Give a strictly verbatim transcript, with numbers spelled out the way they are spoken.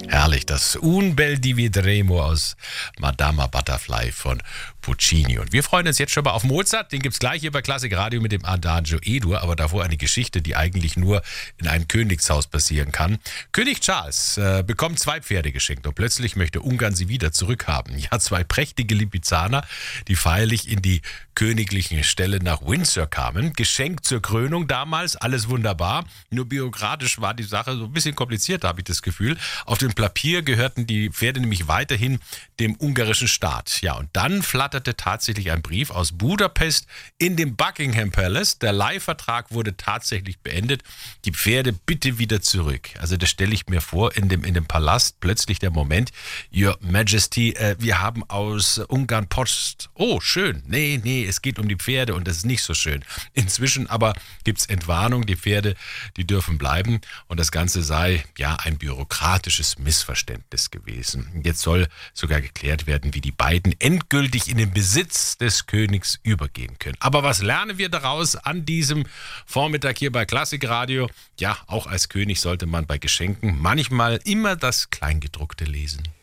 Herrlich, das Un bel di vedremo aus Madama Butterfly von Puccini. Und wir freuen uns jetzt schon mal auf Mozart. Den gibt's gleich hier bei Klassik Radio mit dem Adagio E-Dur. Aber davor eine Geschichte, die eigentlich nur in einem Königshaus passieren kann. König Charles äh, bekommt zwei Pferde geschenkt und plötzlich möchte Ungarn sie wieder zurückhaben. Ja, zwei prächtige Lipizzaner, die feierlich in die königlichen Ställe nach Windsor kamen. Geschenkt zur Krönung damals, alles wunderbar. Nur bürokratisch war die Sache so ein bisschen komplizierter, habe ich das Gefühl. Auf dem Papier gehörten die Pferde nämlich weiterhin dem ungarischen Staat. Ja, und dann flatterte tatsächlich ein Brief aus Budapest in den Buckingham Palace. Der Leihvertrag wurde tatsächlich beendet. Die Pferde bitte wieder zurück. Also das stelle ich mir vor, in dem, in dem Palast plötzlich der Moment, Your Majesty, äh, wir haben aus Ungarn Post. Oh, schön. Nee, nee, es geht um die Pferde und das ist nicht so schön. Inzwischen aber gibt es Entwarnung. Die Pferde, die dürfen bleiben und das Ganze sei ja ein bürokratisches Missverständnis gewesen. Jetzt soll sogar geklärt werden, wie die beiden endgültig in den Besitz des Königs übergehen können. Aber was lernen wir daraus an diesem Vormittag hier bei Klassik Radio? Ja, auch als König sollte man bei Geschenken manchmal immer das Kleingedruckte lesen.